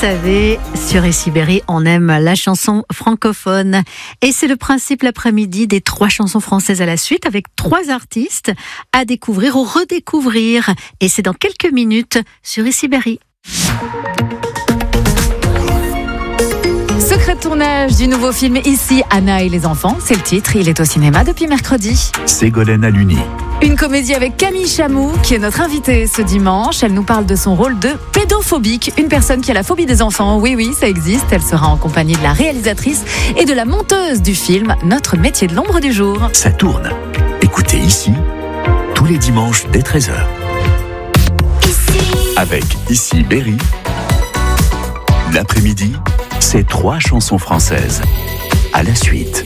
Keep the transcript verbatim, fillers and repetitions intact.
savez, sur Issy-Berry, on aime la chanson francophone. Et c'est le principe l'après-midi des trois chansons françaises à la suite, avec trois artistes à découvrir ou redécouvrir. Et c'est dans quelques minutes sur Issy-Berry. Secret de tournage du nouveau film Ici, Anna et les enfants, c'est le titre, il est au cinéma depuis mercredi. Ségolène Aluni. Une comédie avec Camille Chamou, qui est notre invitée ce dimanche. Elle nous parle de son rôle de pédophobique, une personne qui a la phobie des enfants. Oui, oui, ça existe. Elle sera en compagnie de la réalisatrice et de la monteuse du film Notre métier de l'ombre du jour. Ça tourne. Écoutez Ici, tous les dimanches dès treize heures. Ici. Avec Issy-Berry, l'après-midi, c'est trois chansons françaises à la suite.